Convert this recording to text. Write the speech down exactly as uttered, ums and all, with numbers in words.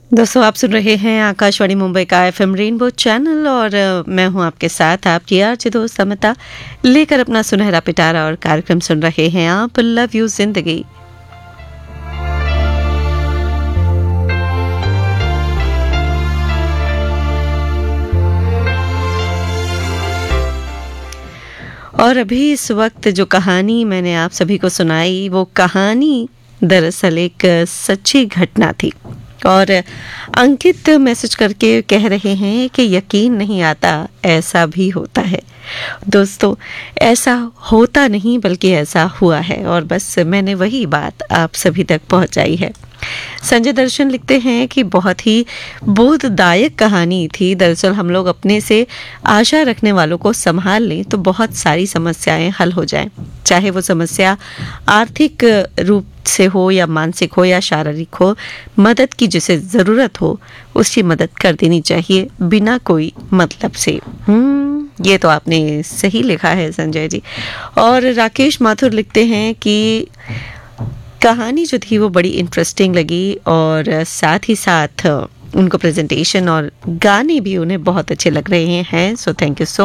दोस्तों आप सुन रहे हैं आकाशवाणी मुंबई का एफएम रेनबो चैनल और अ, मैं हूं आपके साथ आपकी आरजे दोस्त अमिता लेकर अपना सुनहरा पिटारा और कार्यक्रम सुन रहे हैं आप लव यू जिंदगी। और अभी इस वक्त जो कहानी मैंने आप सभी को सुनाई वो कहानी दरअसल एक अ, सच्ची घटना थी। और अंकित मैसेज करके कह रहे हैं कि यकीन नहीं आता ऐसा भी होता है। दोस्तों ऐसा होता नहीं बल्कि ऐसा हुआ है और बस मैंने वही बात आप सभी तक पहुंचाई है। संजय दर्शन लिखते हैं कि बहुत ही बोधदायक कहानी थी। दरअसल हम लोग अपने से आशा रखने वालों को संभाल लें तो बहुत सारी समस्याएं हल हो जाएं, चाहे वो समस्या आर्थिक रूप से हो या मानसिक हो या शारीरिक हो। मदद की जिसे जरूरत हो उसकी मदद कर देनी चाहिए बिना कोई मतलब से। हम्म ये तो आपने सही लिखा है संजय जी। और राकेश माथुर लिखते हैं कि कहानी जो थी वो बड़ी इंटरेस्टिंग लगी और साथ ही साथ उनको प्रेजेंटेशन और गाने भी उन्हें बहुत अच्छे लग रहे हैं। So thank you so